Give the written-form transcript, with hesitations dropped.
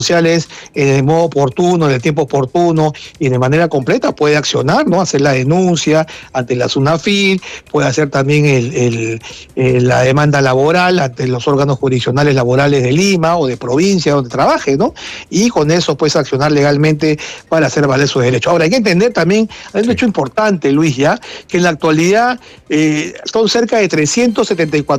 sociales en el modo oportuno, en el tiempo oportuno y de manera completa puede accionar, ¿no? Hacer la denuncia ante la SUNAFIL, puede hacer también la demanda laboral ante los órganos jurisdiccionales laborales de Lima o de provincia donde trabaje, ¿no? Y con eso puede accionar legalmente para hacer valer sus derechos. Ahora, hay que entender también, hay un hecho importante, Luis, ya, que en la actualidad son cerca de 374